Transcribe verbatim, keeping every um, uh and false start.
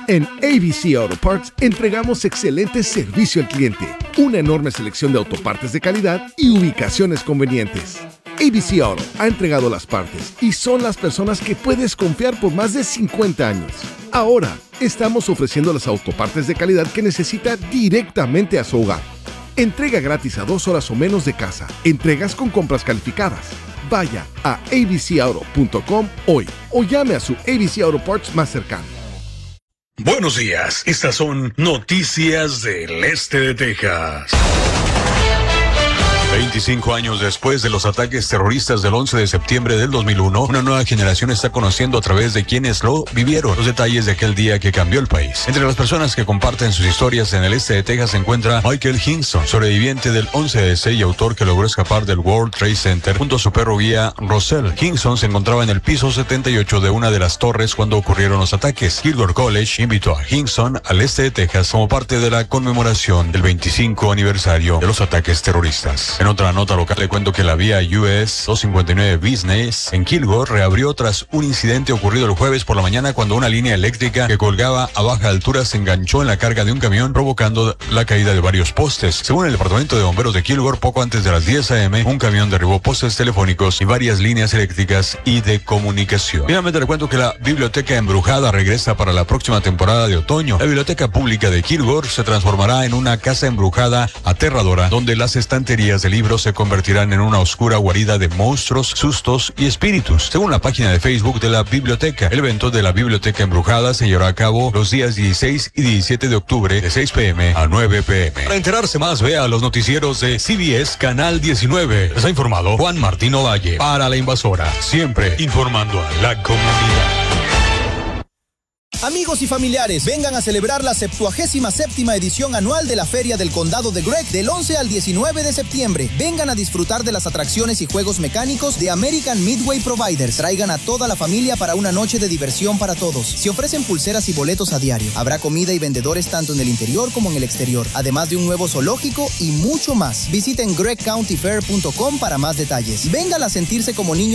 En A B C Auto Parts entregamos excelente servicio al cliente, una enorme selección de autopartes de calidad y ubicaciones convenientes. A B C Auto ha entregado las partes y son las personas que puedes confiar por más de cincuenta años. Ahora, estamos ofreciendo las autopartes de calidad que necesita directamente a su hogar. Entrega gratis a dos horas o menos de casa. Entregas con compras calificadas. Vaya a a b c auto punto com hoy o llame a su A B C Auto Parts más cercano. Buenos días, estas son noticias del este de Texas. veinticinco años después de los ataques terroristas del once de septiembre del dos mil uno, una nueva generación está conociendo a través de quienes lo vivieron los detalles de aquel día que cambió el país. Entre las personas que comparten sus historias en el este de Texas se encuentra Michael Hinkson, sobreviviente del once ese y autor que logró escapar del World Trade Center junto a su perro guía Roselle. Hinkson se encontraba en el piso setenta y ocho de una de las torres cuando ocurrieron los ataques. Kilgore College invitó a Hinkson al este de Texas como parte de la conmemoración del veinticinco aniversario de los ataques terroristas. En otra nota local le cuento que la vía U S doscientos cincuenta y nueve Business en Kilgore reabrió tras un incidente ocurrido el jueves por la mañana cuando una línea eléctrica que colgaba a baja altura se enganchó en la carga de un camión provocando la caída de varios postes. Según el departamento de bomberos de Kilgore, poco antes de las diez a eme un camión derribó postes telefónicos y varias líneas eléctricas y de comunicación. Finalmente le cuento que la Biblioteca Embrujada regresa para la próxima temporada de otoño. La Biblioteca Pública de Kilgore se transformará en una casa embrujada aterradora donde las estanterías de libros se convertirán en una oscura guarida de monstruos, sustos y espíritus. Según la página de Facebook de la biblioteca, el evento de la Biblioteca Embrujada se llevará a cabo los días dieciséis y diecisiete de octubre de seis pe eme a nueve pe eme. Para enterarse más, vea los noticieros de C B S Canal diecinueve. Les ha informado Juan Martín Ovalle para La Invasora, siempre informando a la comunidad. Amigos y familiares, vengan a celebrar la septuagésima séptima edición anual de la Feria del Condado de Gregg del once al diecinueve de septiembre. Vengan a disfrutar de las atracciones y juegos mecánicos de American Midway Providers. Traigan a toda la familia para una noche de diversión para todos. Se ofrecen pulseras y boletos a diario. Habrá comida y vendedores tanto en el interior como en el exterior, además de un nuevo zoológico y mucho más. Visiten greg county fair punto com para más detalles. Vengan a sentirse como niños